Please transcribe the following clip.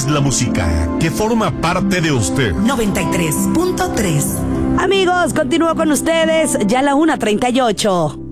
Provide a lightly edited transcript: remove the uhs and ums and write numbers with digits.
es la música que forma parte de usted. 93.3. Amigos, continúo con ustedes, ya la 1:38.